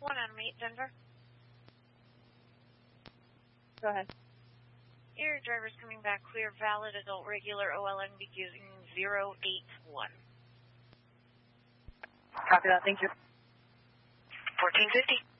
1 on 8 Denver. Go ahead. Your driver's coming back clear, valid, adult, regular, OLN beginning 081. Copy that, thank you. 1450.